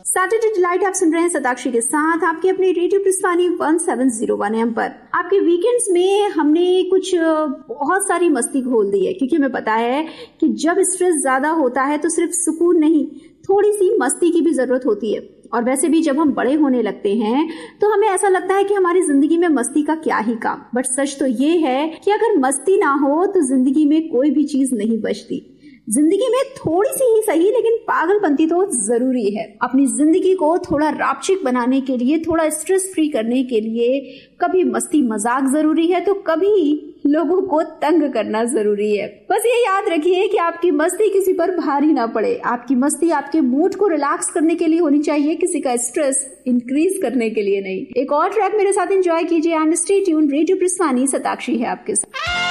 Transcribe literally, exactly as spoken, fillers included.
Saturday delight आप सुन रहे हैं सताक्षी के साथ, आपके अपने radio प्रस्थानी one seven zero one M पर। आपके वीकेंड्स में हमने कुछ बहुत सारी मस्ती घोल दी है, क्योंकि हमें पता है कि जब स्ट्रेस ज्यादा होता है तो सिर्फ सुकून नहीं, थोड़ी सी मस्ती की भी जरूरत होती है। और वैसे भी जब हम बड़े होने लगते हैं तो हमें ऐसा लगता है कि हमारी जिंदगी में मस्ती का क्या ही काम। बट सच तो ये है कि अगर मस्ती ना हो तो जिंदगी में कोई भी चीज नहीं बचती। जिंदगी में थोड़ी सी ही सही लेकिन पागलपंती तो जरूरी है। अपनी जिंदगी को थोड़ा रापचिक बनाने के लिए, थोड़ा स्ट्रेस फ्री करने के लिए कभी मस्ती मजाक जरूरी है तो कभी लोगों को तंग करना जरूरी है। बस ये याद रखिए कि आपकी मस्ती किसी पर भारी ना पड़े। आपकी मस्ती आपके मूड को रिलैक्स करने के लिए होनी चाहिए, किसी का स्ट्रेस इंक्रीज करने के लिए नहीं। एक और ट्रैक मेरे साथ एंजॉय कीजिए। And stay tuned, radio प्रस्थानी Satakshi है आपके साथ।